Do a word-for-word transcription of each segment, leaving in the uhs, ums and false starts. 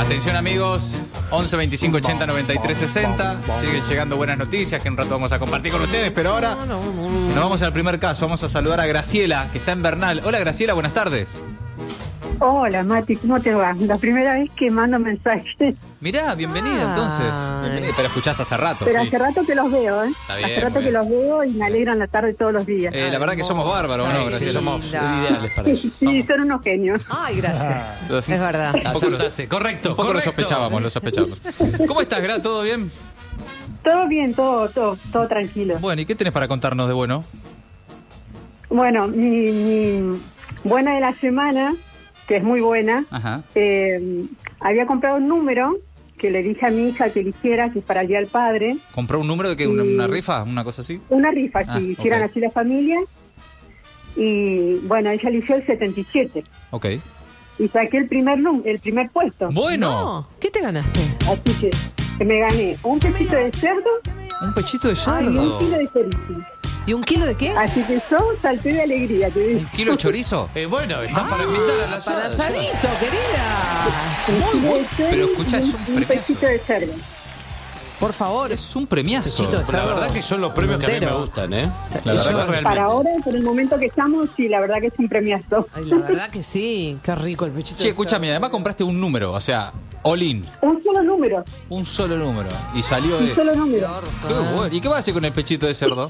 Atención amigos, once veinticinco ochenta noventa y tres sesenta. Siguen llegando buenas noticias que en un rato vamos a compartir con ustedes, pero ahora nos vamos al primer caso. Vamos a saludar a Graciela, que está en Bernal. Hola Graciela, buenas tardes. Hola Mati, ¿cómo te va? La primera vez que mando mensajes. Mirá, bienvenida entonces. Bienvenida. Pero escuchás hace rato. Pero sí. hace rato que los veo, ¿eh? Está bien, hace rato muy que bien. los veo y me alegran la tarde todos los días. Eh, la verdad que somos bárbaros, ¿no? Sí, Graciela. somos Linda. ideales para eso. Sí, son unos genios. Ay, gracias. Ah. Es verdad. Acertaste, correcto. Un poco lo correcto. sospechábamos, lo sospechábamos. ¿Cómo estás, Gra? ¿Todo bien? Todo bien, todo, todo, todo tranquilo. Bueno, ¿y qué tenés para contarnos de bueno? Bueno, mi, mi buena de la semana, que es muy buena, Ajá. eh, había comprado un número que le dije a mi hija que eligiera, que es para el Día del Padre. ¿Compró un número de qué? ¿Una, una rifa? ¿Una cosa así? Una rifa, Ah, si hicieran ok. así las familias. Y bueno, ella eligió el setenta y siete. Ok. Y saqué el primer num- el primer puesto. Bueno, No, ¿qué te ganaste? Así que, que me gané un pechito de cerdo un pechito de y cerdo. un kilo de chorizo. ¿Y un kilo de qué? Así que yo salté de alegría, te digo. ¿Un kilo de chorizo? Eh, bueno, estás para invitar a la Para asada. asadito, querida. Un kilo de cerdo pero escucha, y es un, un un premiazo. pechito de cerdo. Por favor. Es un premiazo. Pechito de La verdad que son los premios que a mí me Entero. gustan, ¿eh? La verdad Eso que- realmente. Para ahora, por el momento que estamos, sí, la verdad que es un premiazo. Ay, la verdad que sí. Qué rico el pechito Che, de escúchame, cerdo. además compraste un número, o sea, all in, Un solo número, un solo número. Y salió un eso. solo número. Qué bueno. ¿Y qué vas a hacer con el pechito de cerdo?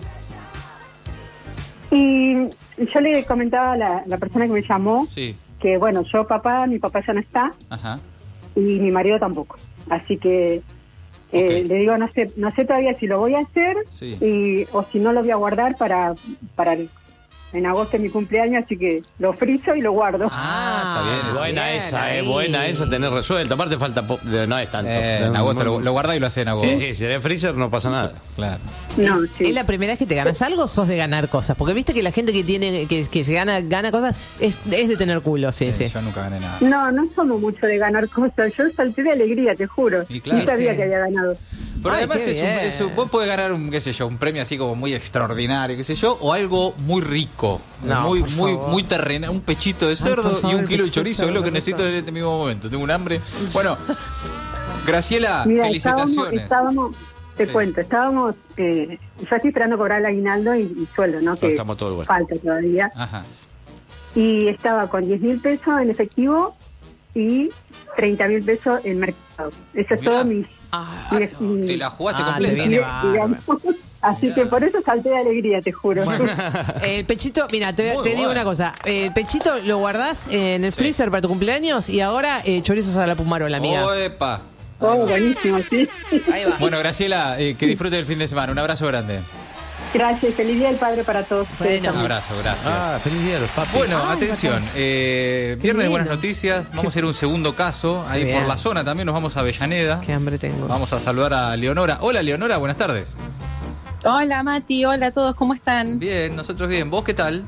Y yo le comentaba a la, la persona que me llamó Sí. que, bueno, yo papá, mi papá ya no está Ajá. y mi marido tampoco. Así que eh, Ok. le digo, no sé no sé todavía si lo voy a hacer Sí. y, o si no lo voy a guardar para, para el- en agosto es mi cumpleaños, así que lo frizo y lo guardo. Ah, está bien. eso. Buena Bien, esa, ahí. eh, buena esa tener resuelto. Aparte falta, po- no es tanto. Eh, en agosto lo, lo guardás y lo haces en agosto. Sí, sí, si tenés freezer no pasa nada. Claro. No, ¿Es, sí. ¿Es la primera vez que te ganas algo o sos de ganar cosas? Porque viste que la gente que tiene que, que se gana gana cosas es, es de tener culo, sí, Eh, sí. Yo nunca gané nada. No, no somos mucho de ganar cosas. Yo salté de alegría, te juro. Y claro. No sabía Sí. que había ganado. Pero Ay, además qué es un, bien. es un- vos podés ganar un, qué sé yo, un premio así como muy extraordinario, qué sé yo, o algo muy rico, No, muy, por muy, favor. muy terrenal, un pechito de Ay, cerdo por favor, y un el kilo de pechito de chorizo, es lo cerdo, que por necesito favor. en este mismo momento. Tengo un hambre. Bueno, Graciela, Mira, felicitaciones. estábamos, estábamos te Sí. cuento, estábamos, eh, yo estoy esperando cobrar el aguinaldo y, y sueldo, ¿no? Que Estamos todos igual. falta todavía. Ajá. Y estaba con diez mil pesos en efectivo y treinta mil pesos en mercado. Eso es Mirá. todo mi... Ah, mi- mi- Te la jugaste Ah, te completa. viene bárbaro. digamos. Así Mirá. que por eso salté de alegría, te juro. El pechito, mira, te, Muy te digo bueno. una cosa. El pechito lo guardás en el freezer para tu cumpleaños y ahora eh, chorizos a la pumarola, amiga. Oepa. Oh, buenísimo, sí. Ahí va. Bueno, Graciela, eh, que disfrute del fin de semana. Un abrazo grande. Gracias, feliz día del padre para todos. ustedes Bueno. Un también. abrazo, gracias. Ah, feliz día de los papis. Bueno, Ay, atención, eh, viernes de buenas lindo. noticias, vamos a hacer un segundo caso, ahí Bien. por la zona también nos vamos a Avellaneda, Qué hambre tengo. vamos a saludar a Leonora. Hola Leonora, buenas tardes. Hola Mati, hola a todos, ¿cómo están? Bien, nosotros bien, ¿vos qué tal?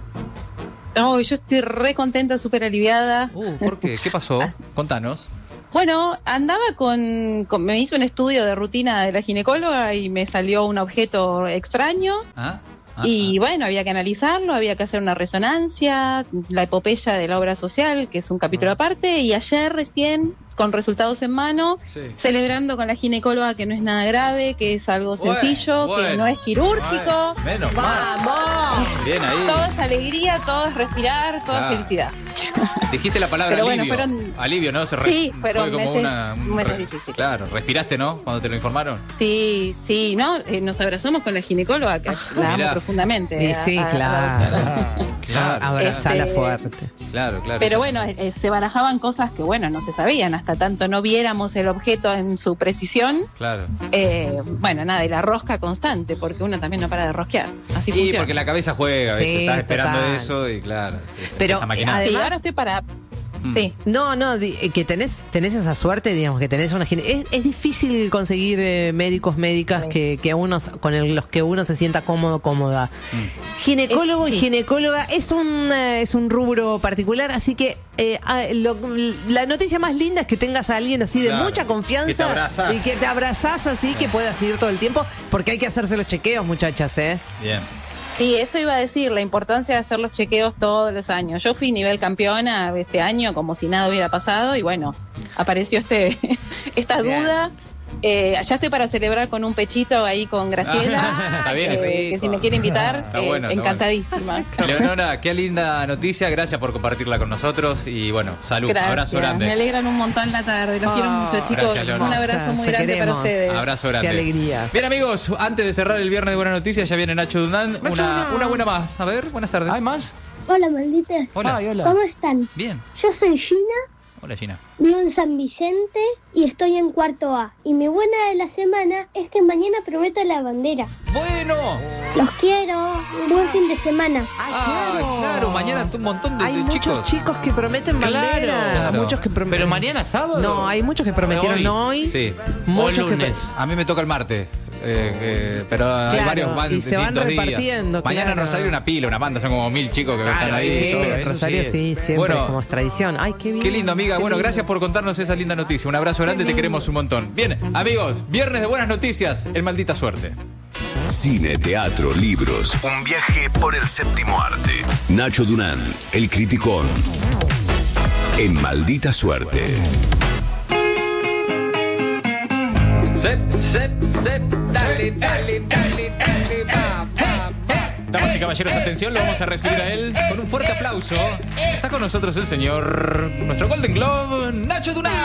Oh, yo estoy re contenta, súper aliviada. Uh, ¿por qué? ¿Qué pasó? Contanos. Bueno, andaba con, con- me hice un estudio de rutina de la ginecóloga y me salió un objeto extraño ¿Ah? Ah, y ah. bueno, había que analizarlo, había que hacer una resonancia, la epopeya de la obra social, que es un capítulo aparte, y ayer recién, con resultados en mano, Sí. celebrando con la ginecóloga que no es nada grave, que es algo Bueno, sencillo, que bueno, no es quirúrgico. Bueno, menos mal. ¡Vamos! Bien ahí. Todo es alegría, todo es respirar, todo Ah. es felicidad. Dijiste la palabra Pero bueno, alivio. fueron- Alivio, ¿no? Se Sí, fue fueron como meses- una... un meses re- difíciles. Claro, respiraste, ¿no? Cuando te lo informaron. Sí, sí, ¿no? Eh, nos abrazamos con la ginecóloga, que la amo Mirá. profundamente. Sí, a- sí, a- a la claro. doctora. Claro, Abrazala Este- fuerte. claro, claro. Pero bueno, eh, se barajaban cosas que, bueno, no se sabían. Hasta tanto no viéramos el objeto en su precisión. Claro. eh, bueno, nada, y la rosca constante, porque uno también no para de rosquear. Así Y funciona. porque la cabeza juega, ¿viste? Sí, Estás esperando total. eso y claro. Pero, esa maquinaria. Sí, además- ahora estoy para... Mm. Sí. No, no, di- eh, que tenés, tenés esa suerte, digamos, que tenés una gine- es, es difícil conseguir eh, médicos, médicas que, que uno, con el- los que uno se sienta cómodo, cómoda. Ginecólogo Es- y sí. ginecóloga es un, eh, es un rubro particular, así que eh, ah, lo- la noticia más linda es que tengas a alguien así de Claro, mucha confianza que te abrazás. y que te abrazás así, que puedas ir todo el tiempo, porque hay que hacerse los chequeos, muchachas, ¿eh? Bien. Sí, eso iba a decir, la importancia de hacer los chequeos todos los años. Yo fui nivel campeona este año como si nada hubiera pasado y bueno, apareció este esta Bien. duda. Eh, ya estoy para celebrar con un pechito ahí con Graciela, Está bien eh, eso. que si me quiere invitar, Está eh, bueno, está encantadísima. Leonora, qué linda noticia, gracias por compartirla con nosotros y bueno, salud, Gracias. abrazo grande. Me alegran un montón la tarde, los Oh, quiero mucho, chicos. gracias, Leonora. Un abrazo muy Te grande queremos. para ustedes. Abrazo grande. Qué alegría. Bien, amigos, antes de cerrar el viernes de Buenas Noticias, ya viene Nacho Dunán. Una, una buena más. A ver, buenas tardes. ¿Hay más? Hola, malditas. Hola. Ay, hola. ¿Cómo están? Bien. Yo soy Gina, Hola, Gina. vivo en San Vicente y estoy en cuarto A. Y mi buena de la semana es que mañana prometo la bandera. Bueno. Los quiero. Buen fin de semana. Ah, claro, mañana un montón de, Hay de muchos chicos. chicos que prometen Claro. bandera. Claro. Muchos que promet- Pero mañana sábado. No, hay muchos que prometieron hoy. Sí. Muchos O que lunes. A mí me toca el martes. eh, eh, pero hay Claro, varios van y se van distintos días. repartiendo, Mañana en claro. Rosario una pila, una banda, son como mil chicos que Claro, están ahí. sí, y todo. Sí, eso Rosario sí. sí, siempre Bueno. como es tradición. Ay, qué bien. Qué lindo, amiga. Qué Bueno, lindo. gracias por contarnos esa linda noticia. Un abrazo grande, te queremos un montón. Bien, amigos, viernes de buenas noticias en Maldita Suerte. Cine, teatro, libros. Un viaje por el séptimo arte. Nacho Dunán, el criticón. En Maldita Suerte. Set, set, set, dale, dale, dale, dale, va, va, va. Damas y caballeros, atención, lo vamos a recibir a él con un fuerte aplauso. Está con nosotros el señor, nuestro Golden Globe, Nacho Dunán.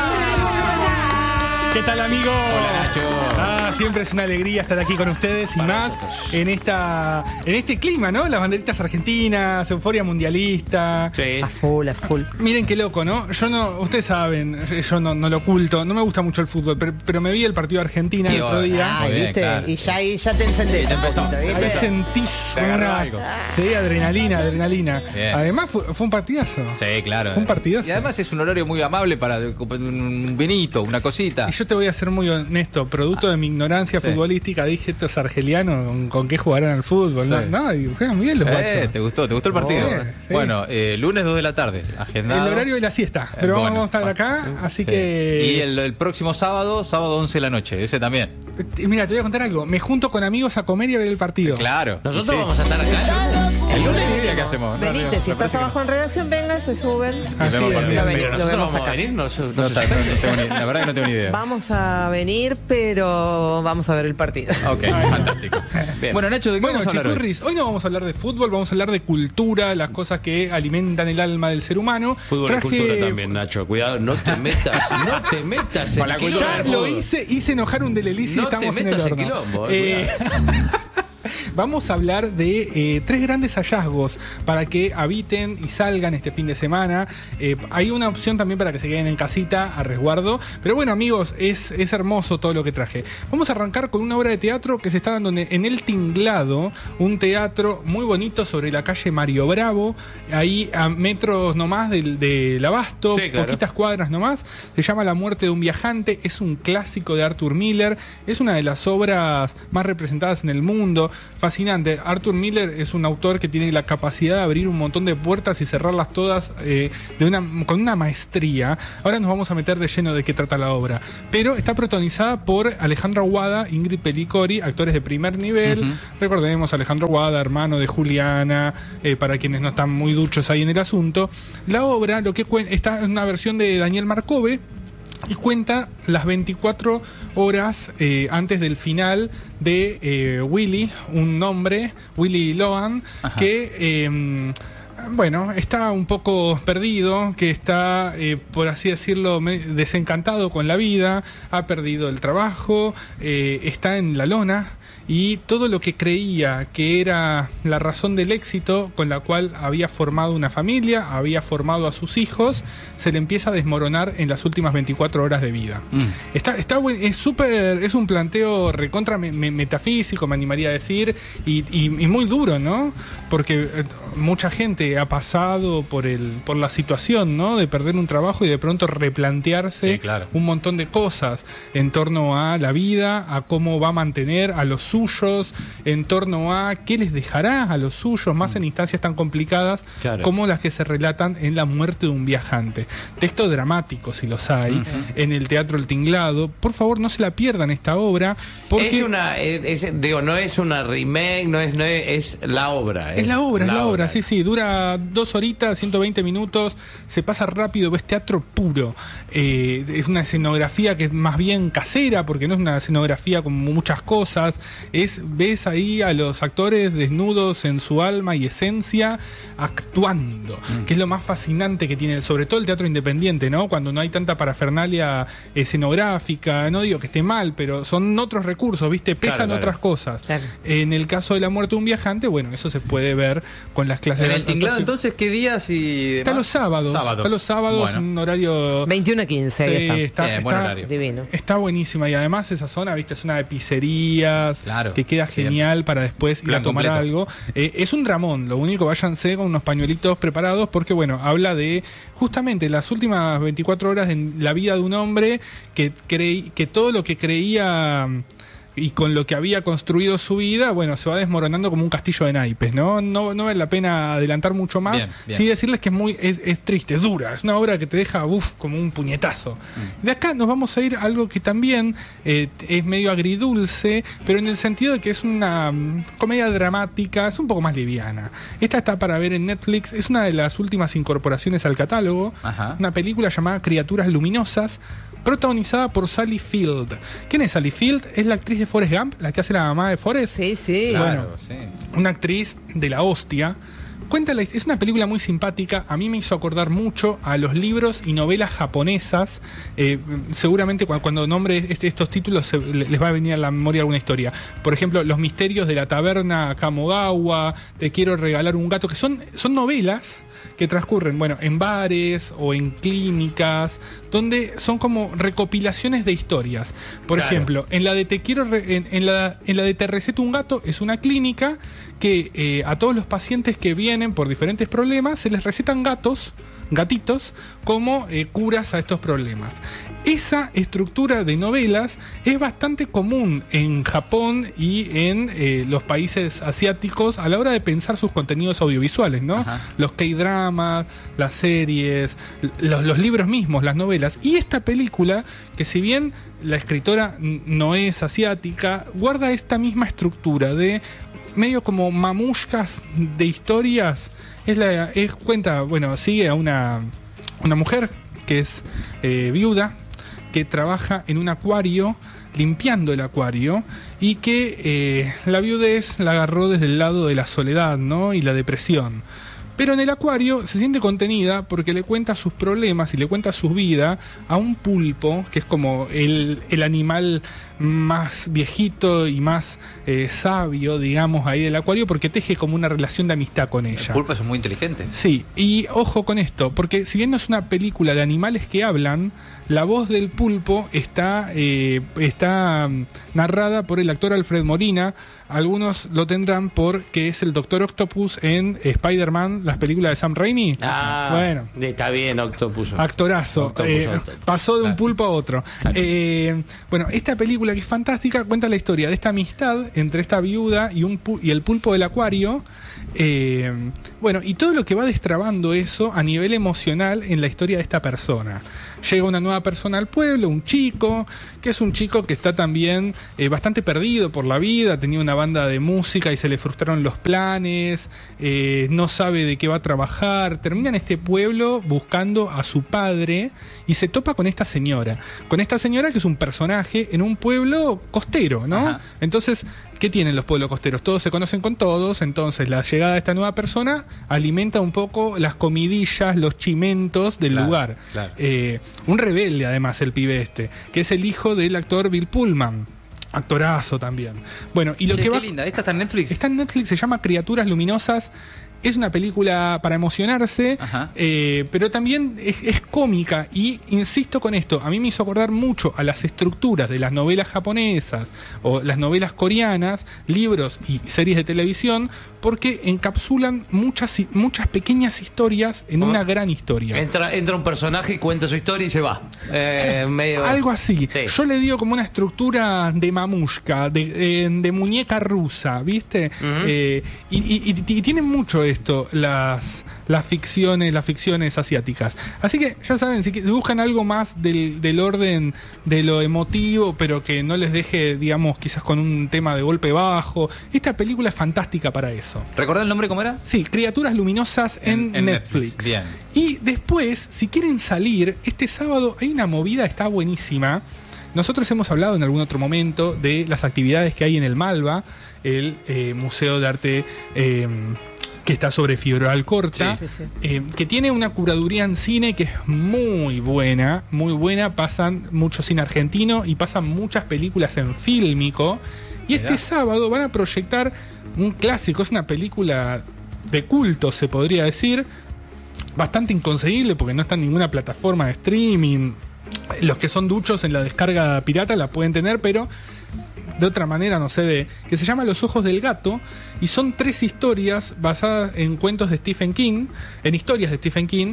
¿Qué tal, amigos? Hola, Nacho. Ah, siempre es una alegría estar aquí con ustedes y Para más nosotros. en esta en este clima, ¿no? Las banderitas argentinas, euforia mundialista. Sí. A full, a full. Miren qué loco, ¿no? Yo no, ustedes saben, yo no, no lo oculto, no me gusta mucho el fútbol, pero, pero me vi el partido de Argentina Y el otro ahora, día. Muy Ay, bien, viste, claro. y ya ahí ya te encendés Y te un empezó, poquito, te ¿viste? Ahí empezó. sentís Te agarró una- algo. Sí, adrenalina, adrenalina. Bien. Además fue, fue un partidazo. Sí, claro. Fue un partidazo. Y además es un horario muy amable para un vinito, una cosita. Y yo te voy a ser muy honesto, producto de mi ignorancia Sí. futbolística, dije estos argelianos con, con qué jugarán al fútbol. Sí. No, no, y juegan bien los Eh, guachos. ¿Te gustó? ¿Te gustó el partido? Sí, sí. Bueno, eh, lunes dos de la tarde, agendado. El horario de la siesta, pero Eh, vamos, bueno, vamos a estar acá, así sí. que... Y el, el próximo sábado, sábado once de la noche, ese también. Eh, Mira, te voy a contar algo, me junto con amigos a comer y a ver el partido. Claro. Nosotros Sí. vamos a estar acá. El lunes ni idea qué hacemos. Venite, No, si me estás parece que abajo en redacción, vengan, se suben. Así vemos es. partido. Lo, Pero ven- lo nosotros vemos vamos a acá. venir, no, no, No, no está- se no suspende. tengo ni- la verdad que no tengo ni idea. Vamos a venir, pero vamos a ver el partido. Ok, fantástico. Bien. Bueno, Nacho, ¿de qué Bueno, vamos a hablar hoy? chicurris, hoy no vamos a hablar de fútbol, vamos a hablar de cultura, las cosas que alimentan el alma del ser humano. Fútbol y cultura también, Nacho. Cuidado, no te metas, no te metas en Con la el cultura Ya quilombo. lo hice, hice enojar un Delelici y No te estamos en el metas en horno. quilombo, Eh, eh, Vamos a hablar de eh, tres grandes hallazgos para que habiten y salgan este fin de semana. Eh, hay una opción también para que se queden en casita a resguardo. Pero bueno, amigos, es, es hermoso todo lo que traje. Vamos a arrancar con una obra de teatro que se está dando en El Tinglado, un teatro muy bonito sobre la calle Mario Bravo, ahí a metros nomás del, del Abasto, Sí, claro. poquitas cuadras nomás. Se llama La muerte de un viajante, es un clásico de Arthur Miller, es una de las obras más representadas en el mundo. Fascinante. Arthur Miller es un autor que tiene la capacidad de abrir un montón de puertas y cerrarlas todas eh, de una, con una maestría. Ahora nos vamos a meter de lleno de qué trata la obra. Pero está protagonizada por Alejandro Aguada, Ingrid Pelicori, actores de primer nivel. Ujú. Recordemos, Alejandro Aguada, hermano de Juliana, eh, para quienes no están muy duchos ahí en el asunto. La obra, lo que cuen- está en una versión de Daniel Marcove, y cuenta las veinticuatro horas eh, antes del final de eh, Willy, un hombre, Willy Lohan, Ajá. que... eh, bueno, está un poco perdido, que está, eh, por así decirlo, me- desencantado con la vida, ha perdido el trabajo, eh, está en la lona y todo lo que creía que era la razón del éxito con la cual había formado una familia, había formado a sus hijos, se le empieza a desmoronar en las últimas veinticuatro horas de vida. Mm. Está, está buen- es súper, es un planteo recontra me- me- metafísico, me animaría a decir, y, y- y muy duro, ¿no? Porque eh, mucha gente ha pasado por el por la situación, ¿no? De perder un trabajo y de pronto replantearse Sí, claro. un montón de cosas en torno a la vida, a cómo va a mantener a los suyos, en torno a qué les dejará a los suyos, más en instancias tan complicadas Claro. como las que se relatan en La muerte de un viajante. Texto dramático, si los hay, uh-huh. en el Teatro El Tinglado. Por favor, no se la pierdan esta obra, porque Es una, es, es- digo, no es una remake, no es, no es, es la obra. es la obra, es la obra, sí, sí, dura dos horitas, ciento veinte minutos, se pasa rápido, ves teatro puro. Eh, es una escenografía que es más bien casera, porque no es una escenografía con muchas cosas, es ves ahí a los actores desnudos en su alma y esencia actuando, mm. que es lo más fascinante que tiene, sobre todo el teatro independiente, ¿no? Cuando no hay tanta parafernalia escenográfica, no digo que esté mal, pero son otros recursos, ¿viste? Pesan Claro, claro. otras cosas. Claro. En el caso de La muerte de un viajante, bueno, eso se puede ver con las clases En de el tinglado, entonces, ¿qué días y demás? Está los sábados, Sábados. está los sábados, Bueno. un horario veintiuno a quince, ahí Sí, está. está, Bien, está- buen horario. Divino. está buenísima y además esa zona, viste, es una de pizzerías, Claro, que queda siempre. genial para después ir Plan a tomar completo. algo. Eh, es un dramón, lo único, váyanse con unos pañuelitos preparados porque, bueno, habla de justamente las últimas veinticuatro horas en la vida de un hombre que, creí, que todo lo que creía y con lo que había construido su vida, bueno, se va desmoronando como un castillo de naipes, ¿no? No, no vale la pena adelantar mucho más. Bien, bien. Sí decirles que es muy es, es triste, es dura, es una obra que te deja, uff, como un puñetazo. Mm. De acá nos vamos a ir a algo que también eh, es medio agridulce, pero en el sentido de que es una mm, comedia dramática, es un poco más liviana. Esta está para ver en Netflix, es una de las últimas incorporaciones al catálogo, Ajá. una película llamada Criaturas Luminosas, protagonizada por Sally Field. ¿Quién es Sally Field? Es la actriz de Forrest Gump, la que hace la mamá de Forrest. Sí, sí. Claro, Bueno. sí. Una actriz de la hostia. Cuenta la- es una película muy simpática. A mí me hizo acordar mucho a los libros y novelas japonesas. Eh, seguramente cuando, cuando nombre este- estos títulos se- le- les va a venir a la memoria alguna historia. Por ejemplo, Los misterios de la taberna Kamogawa, Te quiero regalar un gato, que son, son novelas que transcurren, bueno, en bares o en clínicas, donde son como recopilaciones de historias. Por Claro. ejemplo, en la de Te quiero re- en, en la, en la de Te receto un gato, es una clínica que eh, a todos los pacientes que vienen por diferentes problemas se les recetan gatos, gatitos, como eh, curas a estos problemas. Esa estructura de novelas es bastante común en Japón y en eh, los países asiáticos a la hora de pensar sus contenidos audiovisuales, ¿no? Ajá. Los K-dramas, las series, los, los libros mismos, las novelas. Y esta película, que si bien la escritora n- no es asiática, guarda esta misma estructura de medio como mamushkas de historias. Es la es cuenta, bueno, sigue a una, una mujer que es eh, viuda, que trabaja en un acuario, limpiando el acuario, y que eh, la viudez la agarró desde el lado de la soledad, ¿no? Y la depresión. Pero en el acuario se siente contenida porque le cuenta sus problemas y le cuenta su vida a un pulpo, que es como el, el animal más viejito y más eh, sabio, digamos, ahí del acuario, porque teje como una relación de amistad con ella. Los pulpos son muy inteligentes. Sí, y ojo con esto, porque si bien no es una película de animales que hablan, la voz del pulpo está, eh, está mm, narrada por el actor Alfred Molina. Algunos lo tendrán porque es el Doctor Octopus en Spider-Man, las películas de Sam Raimi. Ah, Bueno, está bien, Octopus. actorazo. Octopus, Eh, Octopus. pasó de un Claro. pulpo a otro. Claro. Eh, bueno, esta película que es fantástica cuenta la historia de esta amistad entre esta viuda y, un pu- y el pulpo del acuario. Eh, bueno, y todo lo que va destrabando eso a nivel emocional en la historia de esta persona. Llega una nueva persona al pueblo, un chico, que es un chico que está también eh, bastante perdido por la vida, tenía una banda de música y se le frustraron los planes, eh, no sabe de qué va a trabajar, termina en este pueblo buscando a su padre y se topa con esta señora, con esta señora que es un personaje en un pueblo costero, ¿no? Ajá. Entonces, ¿qué tienen los pueblos costeros? Todos se conocen con todos, entonces la llegada de esta nueva persona alimenta un poco las comidillas, los chimentos del Claro, lugar. claro. Eh, un rebelde además el pibe este, que es el hijo del actor Bill Pullman, actorazo también. Bueno, y lo Che, que qué va... linda. ¿Esta está en Netflix? Está en Netflix, se llama Criaturas Luminosas. es una película para emocionarse, eh, pero también es, es cómica. Y insisto con esto, a mí me hizo acordar mucho a las estructuras de las novelas japonesas o las novelas coreanas, libros y series de televisión, porque encapsulan muchas, muchas pequeñas historias en una gran historia. Entra, entra un personaje y cuenta su historia y se va. Eh, medio... Algo así. Sí. Yo le digo como una estructura de mamushka, de, de, de muñeca rusa, ¿viste? Uh-huh. eh, y, y, y, y tienen mucho esto, las, las ficciones, las ficciones asiáticas. Así que ya saben, si buscan algo más del, del orden de lo emotivo, pero que no les deje, digamos, quizás con un tema de golpe bajo, esta película es fantástica para eso. ¿Recordás el nombre cómo era? Sí, Criaturas Luminosas en, en, en Netflix. Netflix. Bien. Y después, si quieren salir, este sábado hay una movida, está buenísima. Nosotros hemos hablado en algún otro momento de las actividades que hay en el Malva, el eh, Museo de Arte eh, que está sobre Figueroa Alcorta, sí, sí, sí. Eh, que tiene una curaduría en cine que es muy buena, muy buena. Pasan mucho cine argentino y pasan muchas películas en fílmico. Y este Mirá. sábado van a proyectar un clásico, es una película de culto, se podría decir, bastante inconseguible porque no está en ninguna plataforma de streaming. Los que son duchos en la descarga pirata la pueden tener, pero de otra manera, no sé, de, que se llama Los Ojos del Gato, y son tres historias basadas en cuentos de Stephen King, en historias de Stephen King,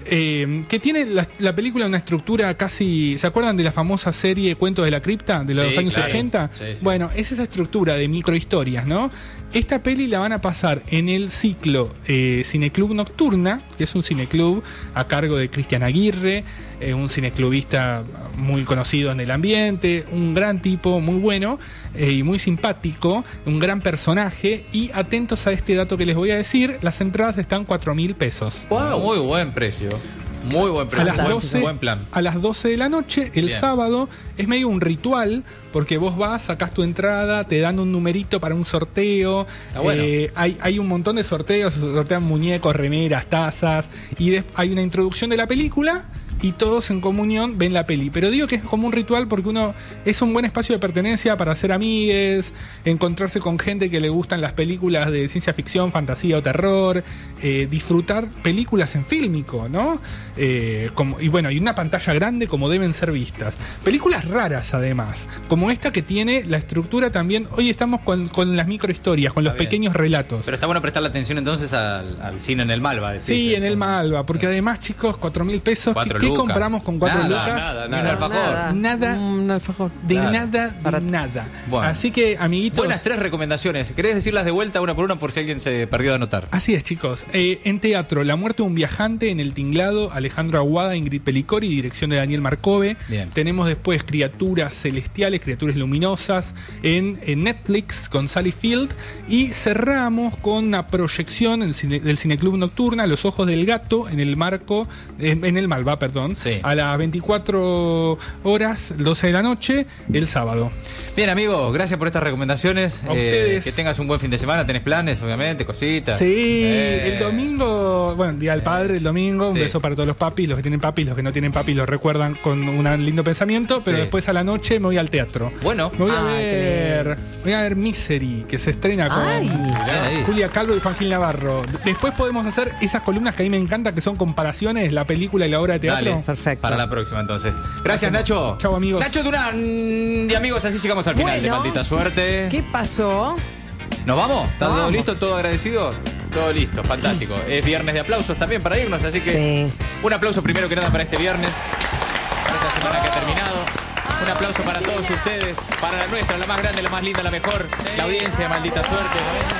eh, que tiene la, la película una estructura casi... ¿Se acuerdan de la famosa serie Cuentos de la Cripta de los sí, años claro. ochenta? Sí, sí. Bueno, es esa estructura de microhistorias, ¿no? Esta peli la van a pasar en el ciclo eh, Cineclub Nocturna, que es un cineclub a cargo de Cristian Aguirre, eh, un cineclubista muy conocido en el ambiente, un gran tipo, muy bueno eh, y muy simpático, un gran personaje. Y atentos a este dato que les voy a decir, las entradas están cuatro mil pesos. Wow, muy buen precio. Muy buen precio. A las doce, buen plan. A las doce de la noche, el Bien. sábado, es medio un ritual, porque vos vas, sacás tu entrada, te dan un numerito para un sorteo. Bueno. eh, hay, hay un montón de sorteos, se sortean muñecos, remeras, tazas, y des- hay una introducción de la película y todos en comunión ven la peli. Pero digo que es como un ritual porque uno es un buen espacio de pertenencia para hacer amigues, encontrarse con gente que le gustan las películas de ciencia ficción, fantasía o terror, eh, disfrutar películas en fílmico, ¿no? Eh, como, y bueno, hay una pantalla grande como deben ser vistas. Películas raras además, como esta que tiene la estructura también. Hoy estamos con, con las microhistorias, con los está pequeños bien. relatos. Pero está bueno prestarle atención entonces al, al cine en el Malva. Decís, sí, en eso. el Malva, porque además, chicos, cuatro mil pesos. Cuatro ¿Qué, ¿Qué lucas. compramos con cuatro Nada, lucas? Nada, Ni nada. un alfajor. Nada. Nada, Un alfajor. de Nada. nada, de Barato. nada. Bueno. Así que, amiguitos. Buenas tres recomendaciones. ¿Querés decirlas de vuelta una por una por si alguien se perdió de anotar? Así es, chicos. Eh, en teatro, La muerte de un viajante en El Tinglado, Alejandro Aguada, Ingrid Pelicori, dirección de Daniel Marcove. Bien. Tenemos después Criaturas Celestiales, Criaturas Luminosas en, en Netflix con Sally Field. Y cerramos con una proyección en cine, del Cineclub Nocturna, Los Ojos del Gato, en el marco, en, en el Malva, perdón, Sí. a las veinticuatro horas, doce de la noche, el sábado. Bien, amigo, gracias por estas recomendaciones. A ustedes. Que tengas un buen fin de semana. ¿Tenés planes, obviamente, cositas? Sí, Eh. el domingo, bueno, Día del Padre, el domingo, un Sí. beso para todos los papis, los que tienen papis, los que no tienen papis, los recuerdan con un lindo pensamiento, pero Sí. después a la noche me voy al teatro. Bueno. Me voy a Ay, qué ver, voy a ver Misery, que se estrena con Ay. Bien ahí. Julia Calvo y Juan Gil Navarro. D- Después podemos hacer esas columnas que a mí me encanta, que son comparaciones, la película y la obra de teatro. Dale, Perfecto. Para la próxima, entonces. Gracias, Nacho. Chau, amigos. Nacho Durán. Y amigos, así llegamos al final de Bueno. Maldita Suerte. ¿Qué pasó? ¿Nos vamos? ¿Está Nos todo vamos. listo? ¿Todo agradecido? Todo listo, fantástico. Es viernes de aplausos también para irnos, así que Sí. un aplauso primero que nada para este viernes, para esta semana que ha terminado. Un aplauso para todos ustedes, para la nuestra, la más grande, la más linda, la mejor, la audiencia de Maldita Suerte.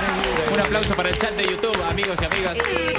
Un aplauso para el chat de YouTube, amigos y amigas.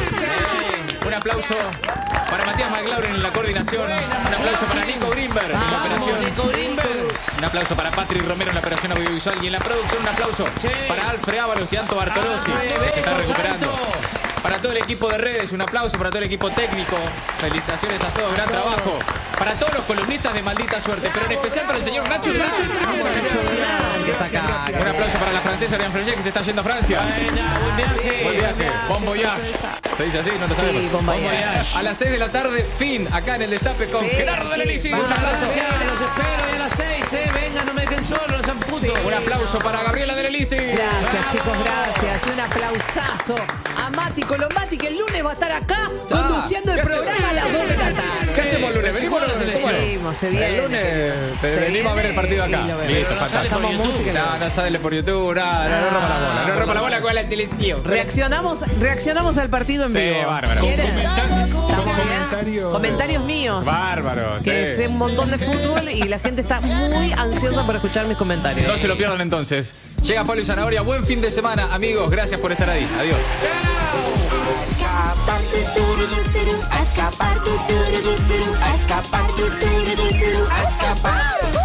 Un aplauso para Matías McLaurin en la coordinación. Un aplauso para Nico Greenberg en la operación. Un aplauso para Patrick Romero en la operación audiovisual. Y en la producción un aplauso para Alfred Ábalos y Anto Bartolozzi, que se está recuperando. Para todo el equipo de redes, un aplauso para todo el equipo técnico. Felicitaciones a todos, gran trabajo. Para todos los columnistas de Maldita Suerte, pero en especial para el señor Nacho Durán. Que está acá. Un aplauso para la francesa Ariane Frangé, que se está yendo a Francia. Buen viaje. Buen viaje. Bon voyage. ¿Se dice así? No lo sabemos. Sí, bon voyage. A las seis de la tarde, fin, acá en el Destape con Gerardo de Lenisi. Muchas Un aplauso. gracias, los espero y a las seis, eh. Venga, no me dejen solo, no sean putos. Un aplauso para Gabriela de Lelisi. Gracias, chicos, gracias. Un aplausazo a Mati Colombati, que el lunes va a estar acá conduciendo el ¿qué programa hacemos? a las dos de la tarde. ¿Qué hacemos el lunes? Venimos, ¿Cómo ¿cómo es? Seguimos, se viene. El lunes te Se venimos a ver el partido acá. viene y lo vemos. Listo, Pero no sale fantástico. por Pasamos YouTube. música. No, no sale por YouTube, no, no, no rompa la bola, no rompa la bola con la televisión. Reaccionamos, reaccionamos al partido en Sí, vivo. bárbaro. ¿Quieren? Comenta- ¿Estamos bien? comentarios. Comentarios míos. Bárbaro, Que sí. sé un montón de fútbol y la gente está muy ansiosa por escuchar mis comentarios. No se lo pierdan entonces. Llega Pablo y Zanahoria. Buen fin de semana, amigos. Gracias por estar ahí. Adiós. escapar, a escapar, a escapar, a escapar.